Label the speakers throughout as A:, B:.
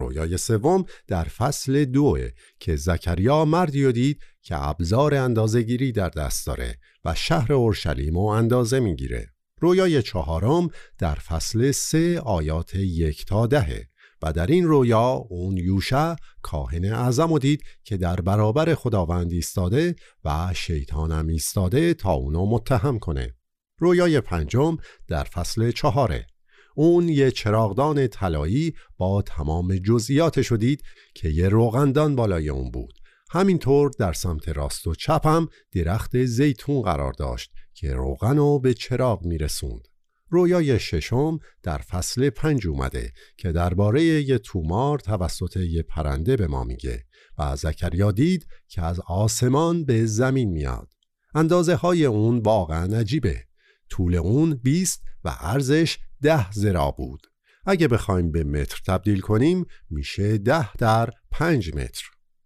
A: رویای سوم در فصل 2 که زکریا مردی رو دید که ابزار اندازه‌گیری در دست داره و شهر اورشلیم رو اندازه میگیره. رویای چهارم در فصل 3 آیات 1 تا 10 و در این رویا اون یوشع کاهن اعظم رو دید که در برابر خداوند ایستاده و شیطان هم ایستاده تا اونو متهم کنه. رویای پنجم در فصل 4 اون یه چراغدان طلایی با تمام جزئیاتش دید که یه روغندان بالای اون بود. همینطور در سمت راست و چپ هم درخت زیتون قرار داشت که روغنو به چراغ میرسوند. رویای ششم در فصل 5 اومده که درباره یه تومار توسط یه پرنده به ما میگه و زکریا دید که از آسمان به زمین میاد. اندازه های اون واقعا عجیبه. طول اون 20 و عرضش 10 ذراع بود. اگه بخوایم به متر تبدیل کنیم میشه 10 در 5 متر.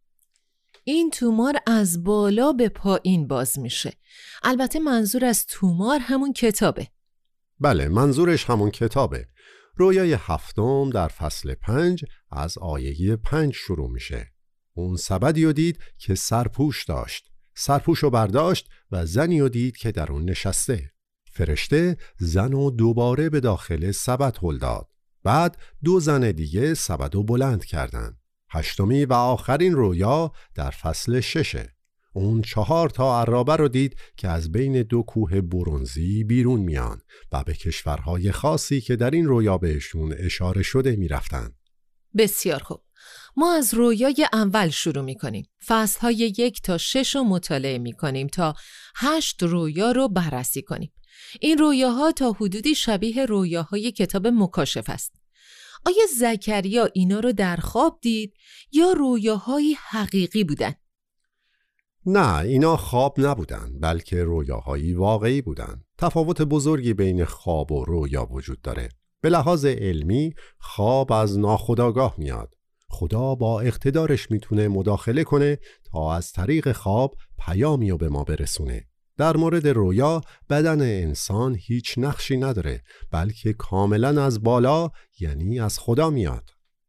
B: این تومار از بالا به پایین باز میشه. البته منظور از تومار همون کتابه.
A: بله، منظورش همون کتابه. رویای هفتم در فصل 5 از آیه 5 شروع میشه. اون سبدی رو دید که سرپوش داشت. سرپوش رو برداشت و زنی رو دید که در اون نشسته. فرشته زن رو دوباره به داخل سبد هل داد. بعد 2 زن دیگه سبد رو بلند کردن. هشتمی و آخرین رویا در فصل 6. اون 4 تا عرابه رو دید که از بین 2 کوه برنزی بیرون میان و به کشورهای خاصی که در این رویا بهشون اشاره شده میرفتن.
B: بسیار خوب. ما از رویای اول شروع میکنیم. فصلهای 1 تا 6 رو مطالعه میکنیم تا 8 رویا رو بررسی کنیم. این رویاها تا حدودی شبیه رویاهای کتاب مکاشفه است. آیا زکریا اینا رو در خواب دید یا رویاهای حقیقی بودن؟
A: نه، اینا خواب نبودن، بلکه رویاهایی واقعی بودن. تفاوت بزرگی بین خواب و رویا وجود داره. به لحاظ علمی خواب از ناخودآگاه میاد. خدا با اقتدارش میتونه مداخله کنه تا از طریق خواب پیامی رو به ما برسونه. در مورد رویا بدن انسان هیچ نقشی نداره، بلکه کاملا از بالا، یعنی از خدا میاد.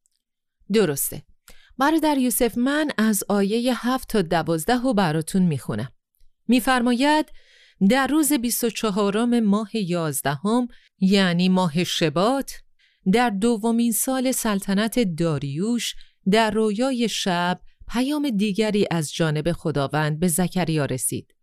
B: درسته. برادر یوسف، من از آیه 7 تا 12 رو براتون میخونم. میفرماید در روز 24 ماه 11 یعنی ماه شبات، در 2مین سال سلطنت داریوش، در رویای شب پیام دیگری از جانب خداوند به زکریا رسید.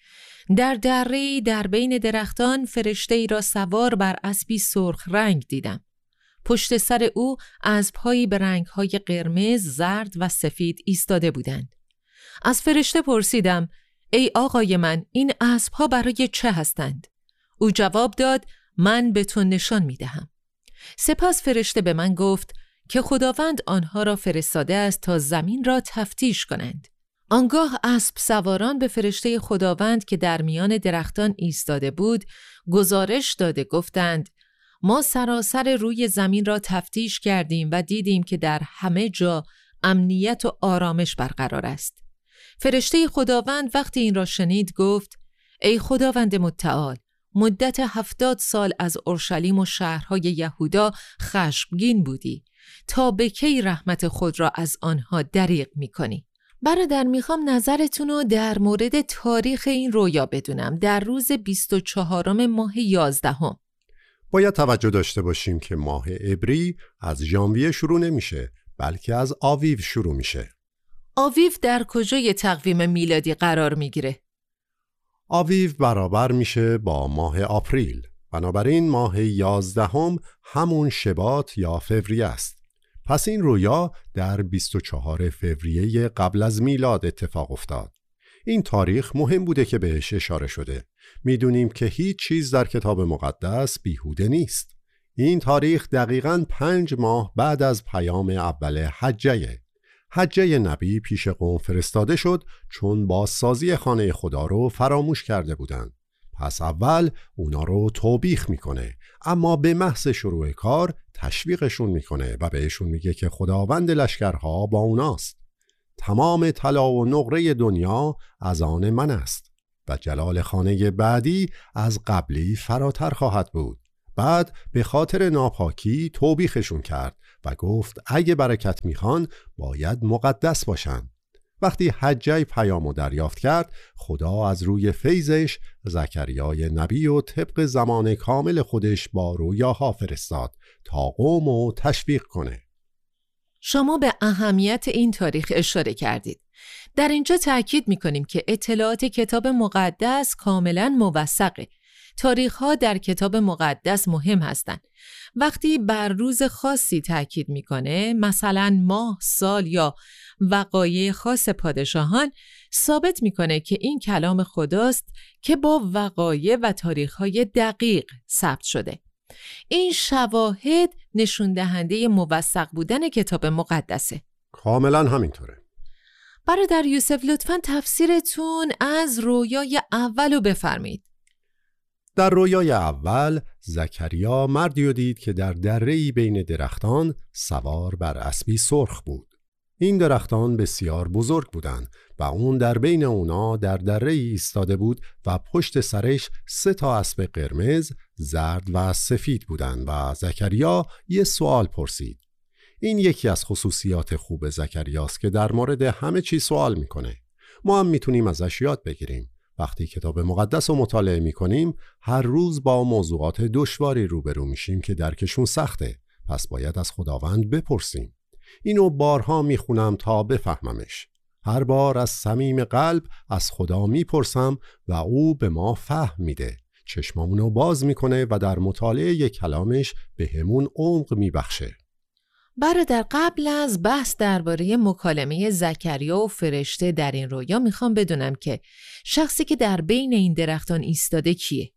B: در دره‌ای در بین درختان فرشته‌ای را سوار بر اسبی سرخ رنگ دیدم. پشت سر او اسب‌هایی به رنگ‌های قرمز، زرد و سفید ایستاده بودند. از فرشته پرسیدم: ای آقای من، این اسب‌ها برای چه هستند؟ او جواب داد: من به تو نشان می‌دهم. سپس فرشته به من گفت که خداوند آنها را فرستاده است تا زمین را تفتیش کنند. آنگاه اسب سواران به فرشته خداوند که در میان درختان ایستاده بود گزارش داده گفتند: ما سراسر روی زمین را تفتیش کردیم و دیدیم که در همه جا امنیت و آرامش برقرار است. فرشته خداوند وقتی این را شنید گفت: ای خداوند متعال، مدت 70 سال از اورشلیم و شهرهای یهودا خشمگین بودی، تا به کی رحمت خود را از آنها دریغ می‌کنی؟ برادر، میخوام نظرتون رو در مورد تاریخ این رویا بدونم. در روز 24 ماه 11.
A: باید توجه داشته باشیم که ماه عبری از ژانویه شروع نمیشه، بلکه از آویو شروع میشه.
B: آویو در کجای تقویم میلادی قرار میگیره؟
A: آویو برابر میشه با ماه آپریل. بنابراین ماه 11 همون شباط یا فوریه است. پس این رویا در 24 فوریه قبل از میلاد اتفاق افتاد. این تاریخ مهم بوده که بهش اشاره شده. میدونیم که هیچ چیز در کتاب مقدس بیهوده نیست. این تاریخ دقیقاً 5 ماه بعد از پیام اول حجه نبی پیش قوم فرستاده شد چون بازسازی خانه خدا رو فراموش کرده بودند. پس اول اونا رو توبیخ میکنه، اما به محض شروع کار تشویقشون میکنه و بهشون میگه که خداوند لشکرها با اوناست. تمام طلا و نقره دنیا از آن من است و جلال خانه بعدی از قبلی فراتر خواهد بود. بعد به خاطر ناپاکی توبیخشون کرد و گفت اگه برکت میخوان باید مقدس باشن. وقتی حجه پیامو دریافت کرد، خدا از روی فیضش زکریای نبی و طبق زمان کامل خودش با رویاها فرستاد تا قومو تشویق کنه.
B: شما به اهمیت این تاریخ اشاره کردید. در اینجا تأکید می‌کنیم که اطلاعات کتاب مقدس کاملاً موثقه. تاریخ‌ها در کتاب مقدس مهم هستند. وقتی بر روز خاصی تأکید می‌کنه، مثلا ماه، سال یا وقایع خاص پادشاهان، ثابت می‌کنه که این کلام خداست که با وقایع و تاریخ‌های دقیق ثبت شده. این شواهد نشون دهنده موثق بودن کتاب مقدسه.
A: کاملا همینطوره.
B: برادر یوسف، لطفاً تفسیرتون از رویای اول رو بفرمایید.
A: در رویای اول زکریا مردی رو دید که در دره‌ای بین درختان سوار بر اسبی سرخ بود. این درختان بسیار بزرگ بودند و اون در بین اونا در دره‌ای ایستاده بود و پشت سرش 3 اسب قرمز، زرد و سفید بودند و زکریا یه سوال پرسید. این یکی از خصوصیات خوب زکریاست که در مورد همه چی سوال میکنه. ما هم میتونیم ازش یاد بگیریم. وقتی کتاب مقدس رو مطالعه میکنیم، هر روز با موضوعات دشواری روبرو میشیم که درکشون سخته. پس باید از خداوند بپرسیم. اینو بارها میخونم تا بفهممش. هر بار از صمیم قلب از خدا میپرسم و او به ما فهم میده. چشمامونو باز میکنه و در مطالعه کلامش به همون عمق میبخشه.
B: برادر، قبل از بحث درباره مکالمه زکریا و فرشته در این رویا میخوام بدونم که شخصی که در بین این درختان ایستاده کیه؟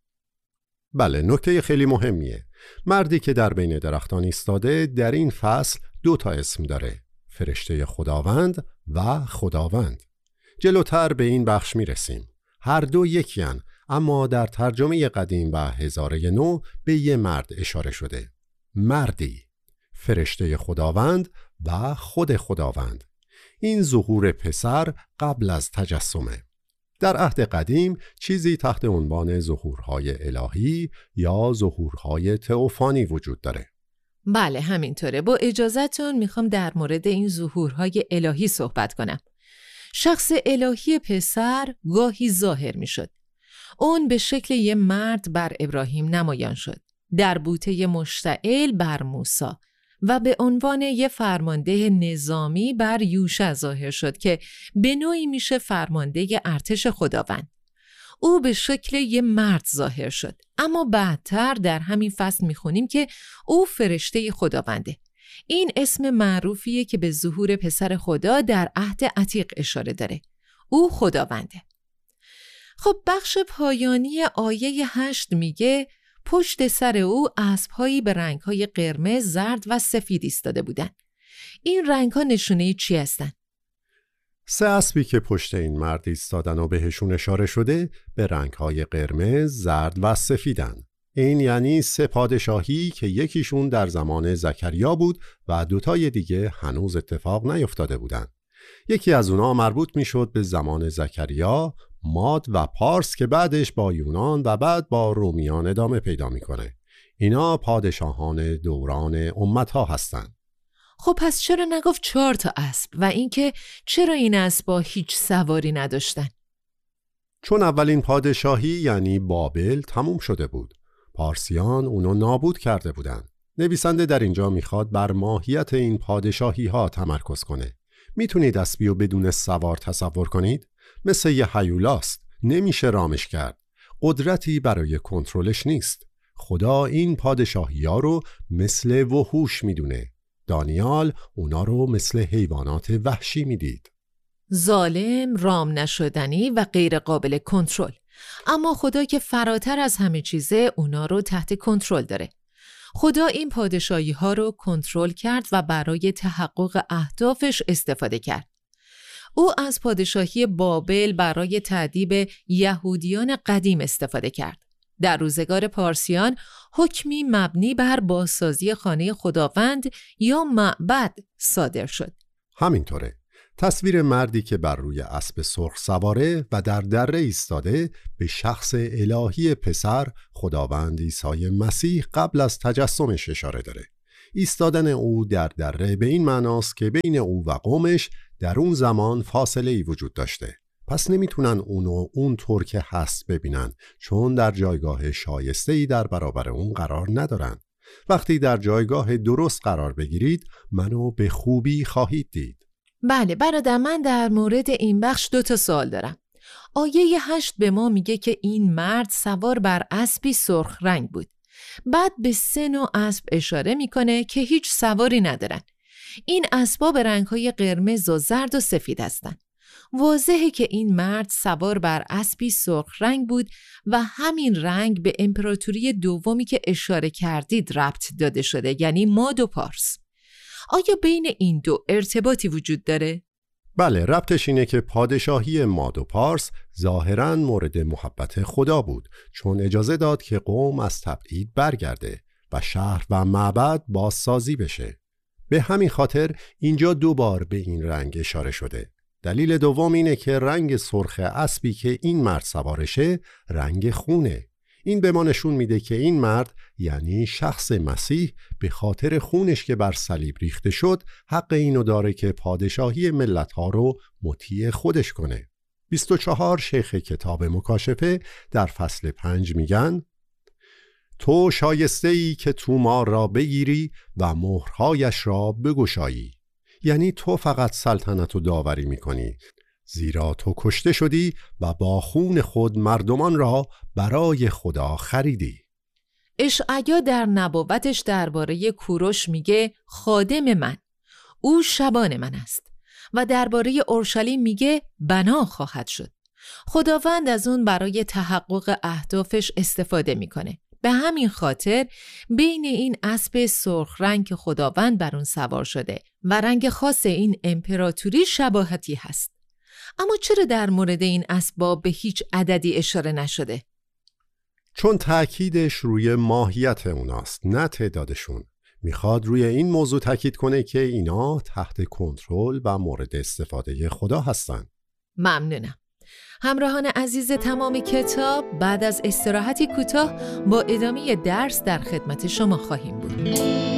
A: بله، نکته خیلی مهمیه. مردی که در بین درختان ایستاده در این فصل 2 اسم داره: فرشته خداوند و خداوند. جلوتر به این بخش میرسیم. هر دو یکیان، اما در ترجمه قدیم و هزاره نو به یه مرد اشاره شده. مردی، فرشته خداوند و خود خداوند. این ظهور پسر قبل از تجسمه. در عهد قدیم چیزی تحت عنوان ظهورهای الهی یا ظهورهای تئوفانی وجود داره.
B: بله، همینطوره. با اجازهتون میخوام در مورد این ظهورهای الهی صحبت کنم. شخص الهی پسر گاهی ظاهر میشد. اون به شکل یه مرد بر ابراهیم نمایان شد، در بوته مشتعل بر موسی، و به عنوان یه فرمانده نظامی بر یوشع ظاهر شد که به نوعی میشه فرمانده ارتش خداوند. او به شکل یه مرد ظاهر شد، اما بعدتر در همین فصل میخونیم که او فرشته خداونده. این اسم معروفیه که به ظهور پسر خدا در عهد عتیق اشاره داره. او خداونده. خب بخش پایانی آیه 8 میگه پشت سر او اسب‌هایی به رنگ‌های قرمز، زرد و سفید ایستاده بودند. این رنگ‌ها نشونه چی هستند؟
A: 3 اسبی که پشت این مرد ایستادن و بهشون اشاره شده به رنگ‌های قرمز، زرد و سفیدن. این یعنی 3 پادشاهی که یکیشون در زمان زکریا بود و 2 دیگه هنوز اتفاق نیفتاده بودن. یکی از اونا مربوط میشد به زمان زکریا، ماد و پارس که بعدش با یونان و بعد با رومیان ادامه پیدا میکنه. اینا پادشاهان دوران امتها هستند.
B: خب پس چرا نگفت 4 اسب و اینکه چرا این اسبا هیچ سواری نداشتن؟
A: چون اولین پادشاهی یعنی بابل تموم شده بود. پارسیان اونو نابود کرده بودن. نویسنده در اینجا میخواد بر ماهیت این پادشاهی ها تمرکز کنه. میتونید اسبی رو بدون سوار تصور کنید؟ مثل یه هیولاست، نمیشه رامش کرد. قدرتی برای کنترلش نیست. خدا این پادشاهی ها رو مثل وحوش میدونه. دانیال اونا رو مثل حیوانات وحشی میدید.
B: ظالم، رام نشدنی و غیر قابل کنترل. اما خدا که فراتر از همه چیزه اونا رو تحت کنترل داره. خدا این پادشاهی ها رو کنترل کرد و برای تحقق اهدافش استفاده کرد. او از پادشاهی بابل برای تأدیب یهودیان قدیم استفاده کرد. در روزگار پارسیان حکمی مبنی بر بازسازی خانه خداوند یا معبد صادر شد.
A: همینطوره. تصویر مردی که بر روی اسب سرخ سواره و در دره ایستاده به شخص الهی پسر خداوند عیسی مسیح قبل از تجسمش اشاره داره. ایستادن او در دره به این معناست که بین او و قومش در اون زمان فاصله ای وجود داشته. پس نمیتونن اونو اونطور که هست ببینن، چون در جایگاه شایسته‌ای در برابر اون قرار ندارن. وقتی در جایگاه درست قرار بگیرید، منو به خوبی خواهید دید.
B: بله برادر، من در مورد این بخش 2 سوال دارم. آیه 8 به ما میگه که این مرد سوار بر اسبی سرخ رنگ بود. بعد به 3 نوع اسب اشاره میکنه که هیچ سواری ندارن. این اسبا به رنگ‌های قرمز و زرد و سفید هستن. واضحه که این مرد سوار بر اسبی سرخ رنگ بود و همین رنگ به امپراتوری دومی که اشاره کردید ربط داده شده، یعنی ماد و پارس. آیا بین این 2 ارتباطی وجود داره؟
A: بله، ربطش اینه که پادشاهی ماد و پارس ظاهراً مورد محبت خدا بود، چون اجازه داد که قوم از تبعید برگرده و شهر و معبد بازسازی بشه. به همین خاطر اینجا 2 بار به این رنگ اشاره شده. دلیل دوم اینه که رنگ سرخ اسبی که این مرد سوارشه رنگ خونه. این به ما نشون میده که این مرد، یعنی شخص مسیح، به خاطر خونش که بر صلیب ریخته شد حق اینو داره که پادشاهی ملت‌ها رو مطیع خودش کنه. 24 شیخ کتاب مکاشفه در فصل 5 میگن: تو شایسته‌ای که تومار را بگیری و مهرهایش را بگشایی. یعنی تو فقط سلطنت و داوری میکنی، زیرا تو کشته شدی و با خون خود مردمان را برای خدا خریدی.
B: اشعیا در نبوتش درباره کوروش میگه خادم من، او شبان من است، و درباره اورشلیم میگه بنا خواهد شد. خداوند از اون برای تحقق اهدافش استفاده میکنه. به همین خاطر بین این اسب سرخ رنگ که خداوند بر اون سوار شده و رنگ خاص این امپراتوری شباهتی هست. اما چرا در مورد این اسباب به هیچ عددی اشاره نشده؟
A: چون تأکیدش روی ماهیت اوناست، نه تعدادشون. میخواد روی این موضوع تأکید کنه که اینا تحت کنترل و مورد استفاده خدا هستن.
B: ممنونم. همراهان عزیز تمام کتاب، بعد از استراحتی کوتاه با ادامه درس در خدمت شما خواهیم بود.